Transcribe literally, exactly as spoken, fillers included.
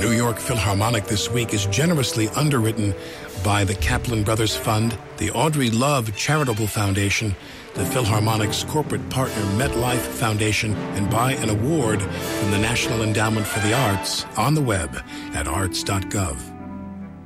New York Philharmonic this week is generously underwritten by the Kaplan Brothers Fund, the Audrey Love Charitable Foundation, the Philharmonic's corporate partner MetLife Foundation, and by an award from the National Endowment for the Arts on the web at arts dot gov.